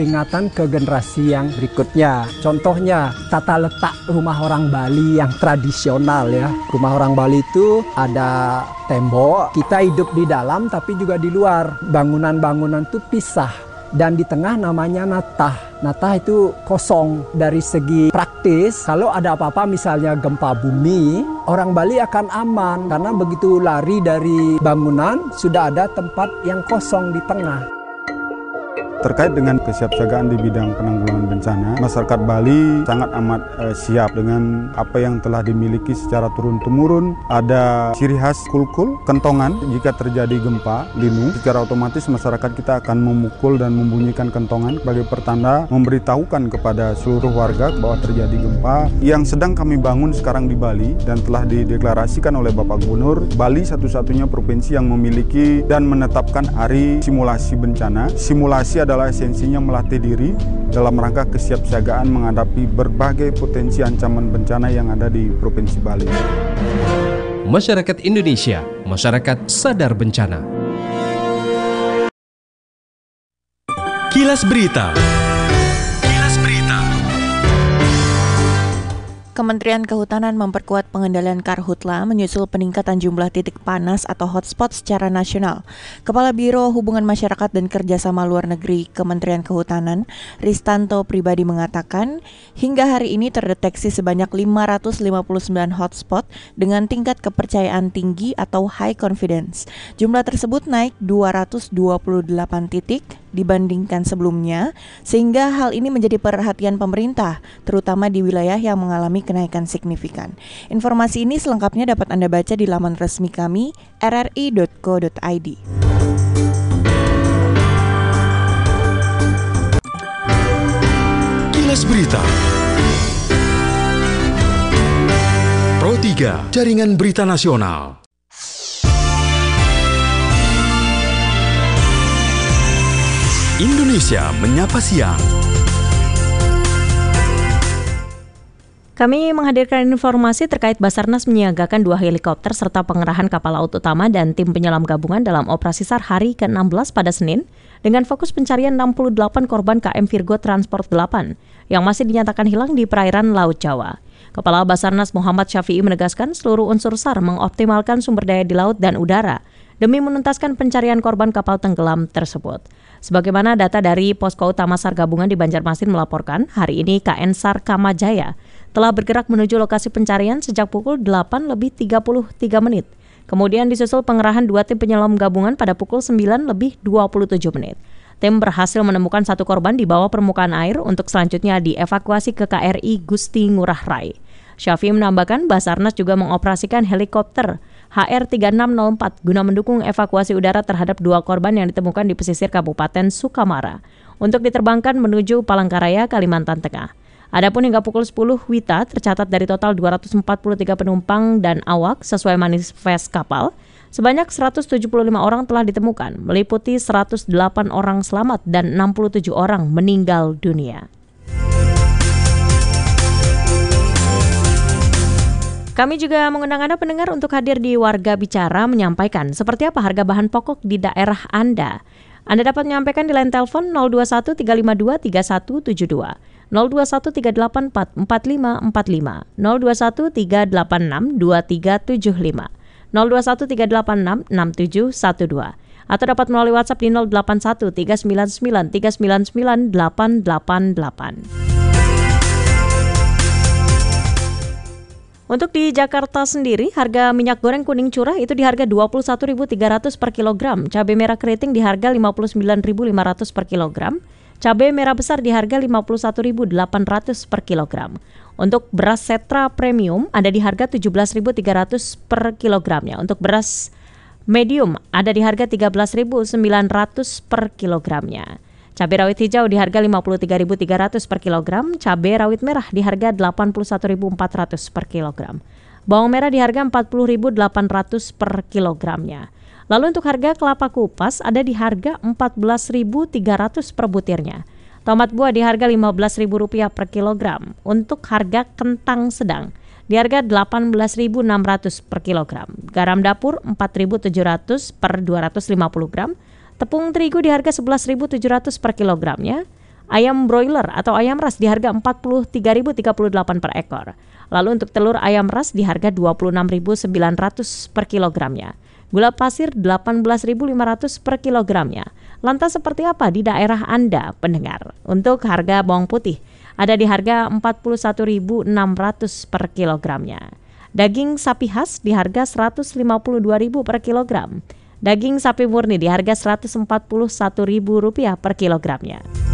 Ingatan ke generasi yang berikutnya. Contohnya tata letak rumah orang Bali yang tradisional ya. Rumah orang Bali itu ada tembok, kita hidup di dalam tapi juga di luar. Bangunan-bangunan itu pisah dan di tengah namanya natah. Natah itu kosong. Dari segi praktis, kalau ada apa-apa misalnya gempa bumi, orang Bali akan aman karena begitu lari dari bangunan sudah ada tempat yang kosong di tengah. Terkait dengan kesiapsiagaan di bidang penanggulangan bencana, masyarakat Bali sangat amat siap dengan apa yang telah dimiliki secara turun-temurun. Ada ciri khas kulkul, kentongan. Jika terjadi gempa, linu, secara otomatis masyarakat kita akan memukul dan membunyikan kentongan sebagai pertanda memberitahukan kepada seluruh warga bahwa terjadi gempa. Yang sedang kami bangun sekarang di Bali dan telah dideklarasikan oleh Bapak Gubernur, Bali satu-satunya provinsi yang memiliki dan menetapkan hari simulasi bencana. Simulasi adalah esensinya melatih diri dalam rangka kesiapsiagaan menghadapi berbagai potensi ancaman bencana yang ada di Provinsi Bali. Masyarakat Indonesia, masyarakat sadar bencana. Kilas Berita. Kementerian Kehutanan memperkuat pengendalian karhutla menyusul peningkatan jumlah titik panas atau hotspot secara nasional. Kepala Biro Hubungan Masyarakat dan Kerjasama Luar Negeri Kementerian Kehutanan, Ristanto Pribadi mengatakan, hingga hari ini terdeteksi sebanyak 559 hotspot dengan tingkat kepercayaan tinggi atau high confidence. Jumlah tersebut naik 228 titik dibandingkan sebelumnya, sehingga hal ini menjadi perhatian pemerintah, terutama di wilayah yang mengalami kenaikan signifikan. Informasi ini selengkapnya dapat Anda baca di laman resmi kami, rri.co.id. Kilas Berita. Pro 3, Jaringan Berita Nasional. Indonesia Menyapa Siang. Kami menghadirkan informasi terkait Basarnas menyiagakan 2 helikopter serta pengerahan kapal laut utama dan tim penyelam gabungan dalam operasi SAR hari ke-16 pada Senin dengan fokus pencarian 68 korban KM Virgo Transport 8 yang masih dinyatakan hilang di perairan Laut Jawa. Kepala Basarnas Muhammad Syafi'i menegaskan seluruh unsur SAR mengoptimalkan sumber daya di laut dan udara demi menuntaskan pencarian korban kapal tenggelam tersebut. Sebagaimana data dari Posko Utama SAR Gabungan di Banjarmasin melaporkan, hari ini KN SAR Kamajaya telah bergerak menuju lokasi pencarian sejak pukul 8:33 menit. Kemudian disusul pengerahan 2 tim penyelam gabungan pada pukul 9:27 menit. Tim berhasil menemukan 1 korban di bawah permukaan air untuk selanjutnya dievakuasi ke KRI Gusti Ngurah Rai. Syafi'i menambahkan Basarnas juga mengoperasikan helikopter HR-3604 guna mendukung evakuasi udara terhadap 2 korban yang ditemukan di pesisir Kabupaten Sukamara untuk diterbangkan menuju Palangkaraya, Kalimantan Tengah. Adapun hingga pukul 10 WITA tercatat dari total 243 penumpang dan awak sesuai manifest kapal, sebanyak 175 orang telah ditemukan, meliputi 108 orang selamat dan 67 orang meninggal dunia. Kami juga mengundang Anda pendengar untuk hadir di Warga Bicara menyampaikan seperti apa harga bahan pokok di daerah Anda. Anda dapat menyampaikan di line telepon 021 352 3172, 021 384 4545, 021 386 2375, 021 386 6712, atau dapat melalui WhatsApp di 081 399 399 888. Untuk di Jakarta sendiri, harga minyak goreng kuning curah itu di harga Rp21.300 per kilogram, cabai merah keriting di harga Rp59.500 per kilogram, cabai merah besar di harga Rp51.800 per kilogram. Untuk beras Setra Premium ada di harga Rp17.300 per kilogramnya. Untuk beras medium ada di harga Rp13.900 per kilogramnya. Cabai rawit hijau di harga Rp53.300 per kilogram, cabai rawit merah di harga Rp81.400 per kilogram. Bawang merah di harga Rp40.800 per kilogramnya. Lalu untuk harga kelapa kupas ada di harga Rp14.300 per butirnya. Tomat buah di harga Rp15.000 per kilogram. Untuk harga kentang sedang di harga Rp18.600 per kilogram. Garam dapur Rp4.700 per 250 gram. Tepung terigu di harga Rp11.700 per kilogramnya. Ayam broiler atau ayam ras di harga Rp43.038 per ekor. Lalu untuk telur ayam ras di harga Rp26.900 per kilogramnya. Gula pasir Rp18.500 per kilogramnya. Lantas seperti apa di daerah Anda, pendengar? Untuk harga bawang putih ada di harga Rp41.600 per kilogramnya. Daging sapi khas di harga Rp152.000 per kilogram. Daging sapi murni di harga Rp141.000 per kilogramnya.